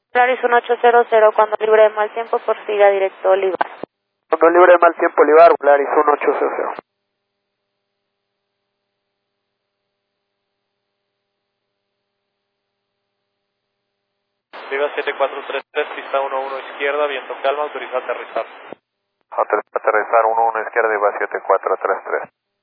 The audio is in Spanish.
Polaris 1800, cuando libre de mal tiempo, prosiga directo Olivar. Cuando libre de mal tiempo, Olivar, Polaris 1800. Viva 7433, pista 11 izquierda, viento calma, autoriza aterrizar. Autoriza aterrizar 11 izquierda y va 7433.